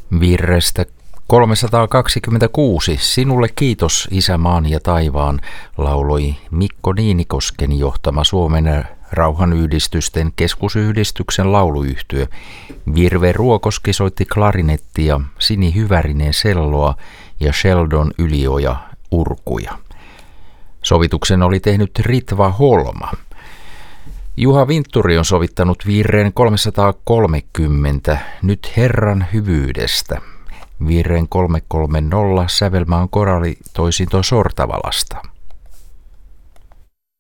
Virrestä 326. Sinulle kiitos isämaan ja taivaan, lauloi Mikko Niinikosken johtama Suomen rauhanyhdistysten keskusyhdistyksen lauluyhtye. Virve Ruokoski soitti klarinettia, Sini Hyvärinen selloa ja Sheldon Ylioja urkuja. Sovituksen oli tehnyt Ritva Holma. Juha Vintturi on sovittanut virren 330, Nyt Herran hyvyydestä. Virren 330 sävelmä on koraali toisinto Sortavalasta.